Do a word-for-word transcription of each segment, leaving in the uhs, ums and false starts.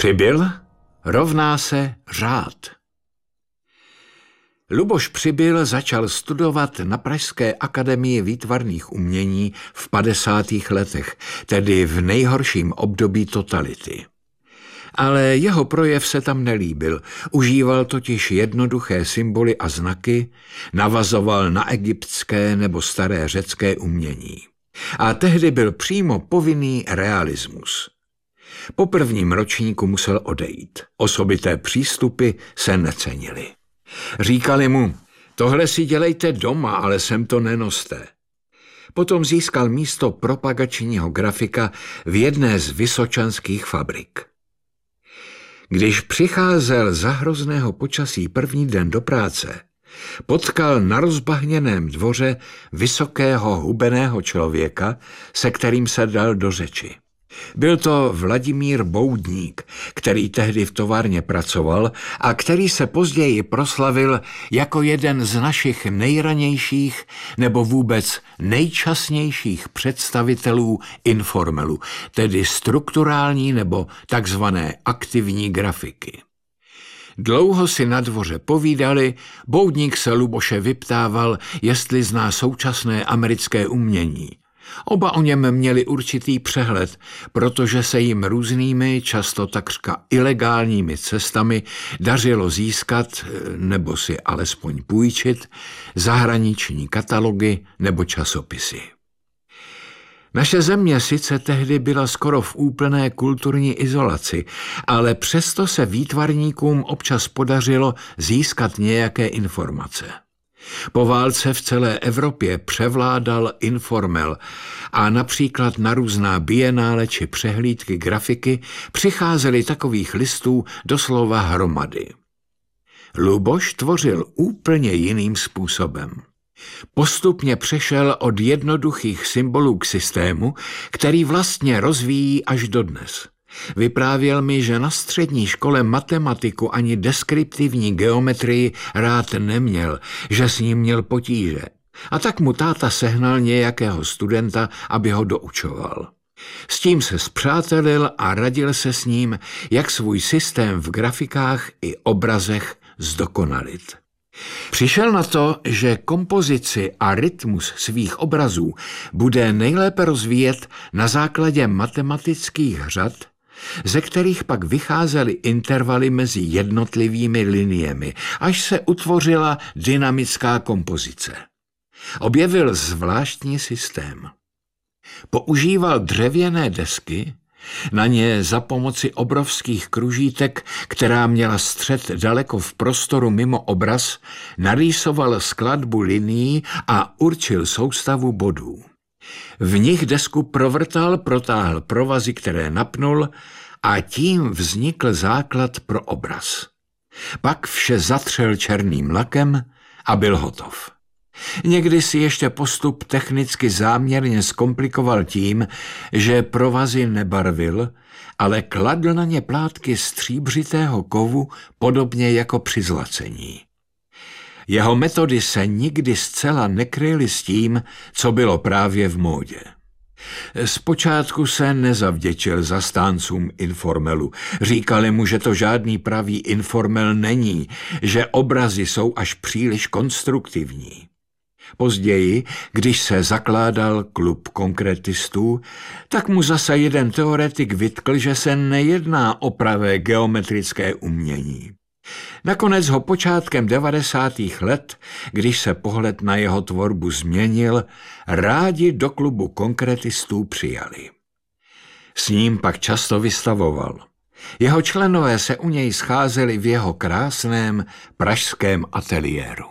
Přibyl rovná se řád. Luboš Přibyl začal studovat na Pražské akademii výtvarných umění v padesátých letech, tedy v nejhorším období totality. Ale jeho projev se tam nelíbil, užíval totiž jednoduché symboly a znaky, navazoval na egyptské nebo staré řecké umění. A tehdy byl přímo povinný realismus. Po prvním ročníku musel odejít. Osobité přístupy se necenily. Říkali mu, tohle si dělejte doma, ale sem to nenoste. Potom získal místo propagačního grafika v jedné z vysočanských fabrik. Když přicházel za hrozného počasí první den do práce, potkal na rozbahněném dvoře vysokého hubeného člověka, se kterým se dal do řeči. Byl to Vladimír Boudník, který tehdy v továrně pracoval a který se později proslavil jako jeden z našich nejranějších nebo vůbec nejčasnějších představitelů informelu, tedy strukturální nebo takzvané aktivní grafiky. Dlouho si na dvoře povídali, Boudník se Luboše vyptával, jestli zná současné americké umění. Oba o něm měli určitý přehled, protože se jim různými, často takřka ilegálními cestami dařilo získat, nebo si alespoň půjčit, zahraniční katalogy nebo časopisy. Naše země sice tehdy byla skoro v úplné kulturní izolaci, ale přesto se výtvarníkům občas podařilo získat nějaké informace. Po válce v celé Evropě převládal informel a například na různá bienále či přehlídky grafiky přicházely takových listů doslova hromady. Luboš tvořil úplně jiným způsobem. Postupně přešel od jednoduchých symbolů k systému, který vlastně rozvíjí až dodnes. Vyprávěl mi, že na střední škole matematiku ani deskriptivní geometrii rád neměl, že s ním měl potíže. A tak mu táta sehnal nějakého studenta, aby ho doučoval. S tím se spřátelil a radil se s ním, jak svůj systém v grafikách i obrazech zdokonalit. Přišel na to, že kompozici a rytmus svých obrazů bude nejlépe rozvíjet na základě matematických řad, ze kterých pak vycházely intervaly mezi jednotlivými liniemi, až se utvořila dynamická kompozice. Objevil zvláštní systém. Používal dřevěné desky, na ně za pomoci obrovských kružítek, která měla střed daleko v prostoru mimo obraz, narýsoval skladbu linií a určil soustavu bodů. V nich desku provrtal, protáhl provazy, které napnul, a tím vznikl základ pro obraz. Pak vše zatřel černým lakem a byl hotov. Někdy si ještě postup technicky záměrně zkomplikoval tím, že provazy nebarvil, ale kladl na ně plátky stříbřitého kovu podobně jako při zlacení. Jeho metody se nikdy zcela nekryly s tím, co bylo právě v módě. Zpočátku se nezavděčil zastáncům informelu. Říkali mu, že to žádný pravý informel není, že obrazy jsou až příliš konstruktivní. Později, když se zakládal klub konkretistů, tak mu zase jeden teoretik vytkl, že se nejedná o pravé geometrické umění. Nakonec ho počátkem devadesátých let, když se pohled na jeho tvorbu změnil, rádi do klubu konkretistů přijali. S ním pak často vystavoval. Jeho členové se u něj scházeli v jeho krásném pražském ateliéru.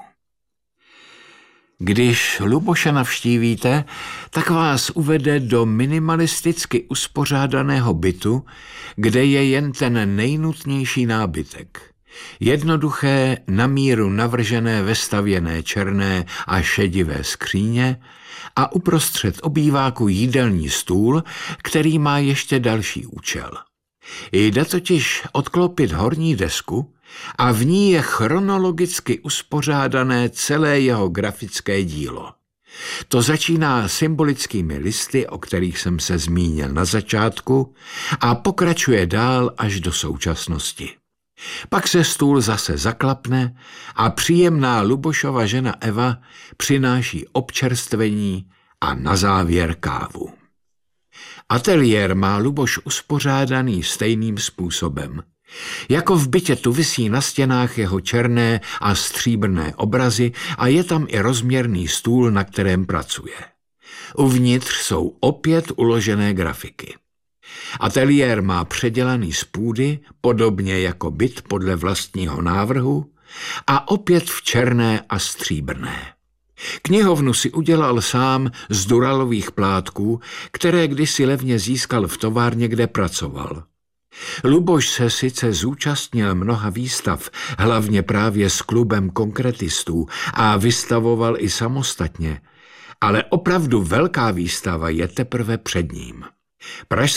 Když Luboše navštívíte, tak vás uvede do minimalisticky uspořádaného bytu, kde je jen ten nejnutnější nábytek. Jednoduché, na míru navržené vestavěné černé a šedivé skříně a uprostřed obýváku jídelní stůl, který má ještě další účel. Jde totiž odklopit horní desku a v ní je chronologicky uspořádané celé jeho grafické dílo. To začíná symbolickými listy, o kterých jsem se zmínil na začátku, a pokračuje dál až do současnosti. Pak se stůl zase zaklapne a příjemná Lubošova žena Eva přináší občerstvení a na závěr kávu. Ateliér má Luboš uspořádaný stejným způsobem. Jako v bytě tu visí na stěnách jeho černé a stříbrné obrazy a je tam i rozměrný stůl, na kterém pracuje. Uvnitř jsou opět uložené grafiky. Ateliér má předělaný z půdy, podobně jako byt podle vlastního návrhu, a opět v černé a stříbrné. Knihovnu si udělal sám z duralových plátků, které kdysi levně získal v továrně, kde pracoval. Luboš se sice zúčastnil mnoha výstav, hlavně právě s klubem konkretistů, a vystavoval i samostatně, ale opravdu velká výstava je teprve před ním. Pražská